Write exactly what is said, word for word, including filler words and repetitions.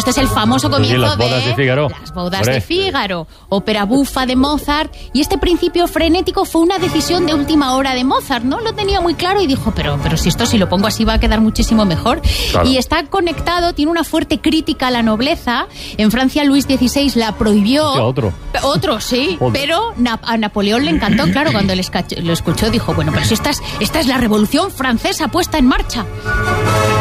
este es el famoso comienzo sí, las bodas de, de Fígaro. Las bodas Hombre. de Fígaro, ópera bufa de Mozart, y este principio frenético fue una decisión de última hora de Mozart, ¿no? Lo tenía muy claro y dijo, pero, pero si esto si lo pongo así va a quedar muchísimo mejor. Claro. Y está conectado, tiene una fuerte crítica a la nobleza. En Francia Luis dieciséis la prohibió. Hostia, otro. Otro, sí, Joder. pero Na- a Napoleón le encantó, claro, cuando lo escuchó, dijo, bueno, pero si esta es, esta es la revolución francesa puesta en marcha.